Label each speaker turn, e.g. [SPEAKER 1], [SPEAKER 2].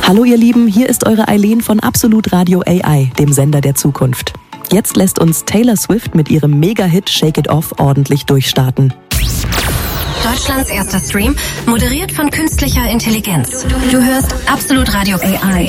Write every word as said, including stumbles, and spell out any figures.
[SPEAKER 1] Hallo ihr Lieben, hier ist eure Eileen von Absolut Radio A I, dem Sender der Zukunft. Jetzt lässt uns Taylor Swift mit ihrem Mega-Hit Shake It Off ordentlich durchstarten.
[SPEAKER 2] Deutschlands erster Stream, moderiert von künstlicher Intelligenz. Du hörst Absolut Radio A I.